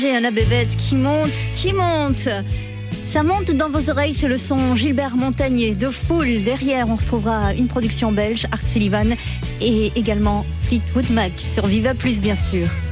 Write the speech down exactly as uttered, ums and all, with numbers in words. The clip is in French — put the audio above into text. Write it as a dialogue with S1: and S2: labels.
S1: J'ai la bébête qui monte, qui monte. Ça monte dans vos oreilles, c'est le son Gilbert Montagné de Fool. Derrière, on retrouvera une production belge, Art Sullivan, et également Fleetwood Mac sur Viva Plus, bien sûr.